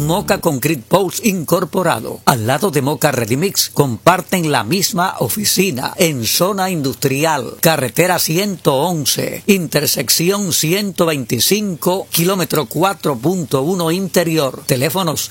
Moca Concrete Post Incorporado, al lado de Moca Ready Mix, comparten la misma oficina en zona industrial, carretera 111, intersección 125, kilómetro 4.1 interior. Teléfonos